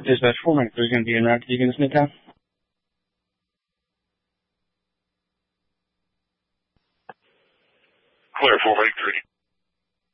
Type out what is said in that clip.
Dispatch 493 is going to be en route to Deacon Midtown. Clear, 483.